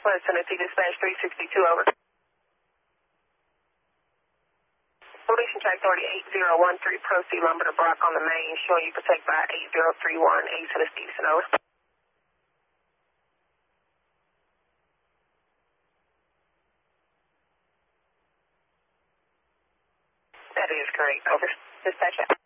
Northwest Tennessee Dispatch 362, over. Pollution track 38013, proceed lumber to Brock on the main, showing you protect by 8031, 8 to the Stevenson, over. That is correct, over. Dispatch out.